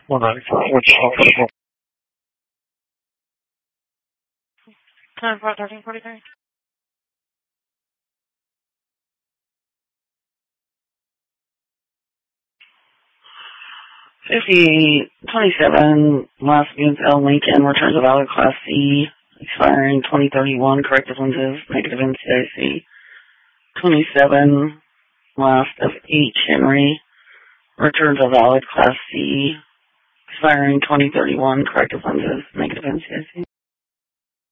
194, Time for 1343. 27 Las Vegas L. Lincoln returns a valid Class C, expiring 2031, corrective lenses, negative NCIC. 27 Last of H. Henry returns a valid Class C, expiring 2031, corrective lenses, negative NCIC.